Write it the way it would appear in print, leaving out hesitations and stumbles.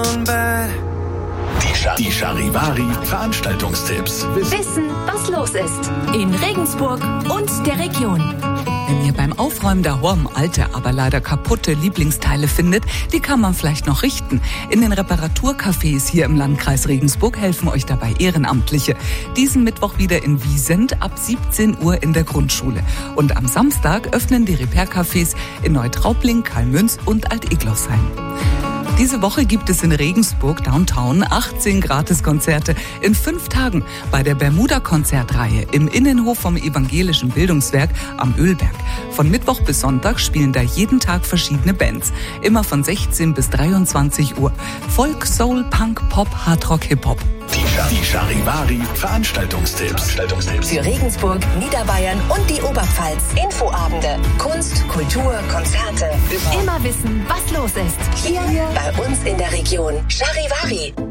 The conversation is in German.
feeling bad. Die Charivari Veranstaltungstipps. Wissen, was los ist in Regensburg und der Region. Wenn ihr beim Aufräumen daheim alte, aber leider kaputte Lieblingsteile findet, die kann man vielleicht noch richten. In den Reparaturcafés hier im Landkreis Regensburg helfen euch dabei Ehrenamtliche. Diesen Mittwoch wieder in Wiesent ab 17 Uhr in der Grundschule. Und am Samstag öffnen die Repair-Cafés in Neutraubling, Karlmünz und Alt-Egloffsheim. Diese Woche gibt es in Regensburg Downtown 18 Gratiskonzerte in 5 Tagen bei der Bermuda-Konzertreihe im Innenhof vom Evangelischen Bildungswerk am Ölberg. Von Mittwoch bis Sonntag spielen da jeden Tag verschiedene Bands. Immer von 16 bis 23 Uhr. Folk, Soul, Punk, Pop, Hardrock, Hip-Hop. Die Charivari Veranstaltungstipps. Für Regensburg, Niederbayern und die Oberpfalz. Infoabende, Kunst, Kultur, Konzerte. Immer wissen, was los ist. Hier bei uns in der Region. Charivari.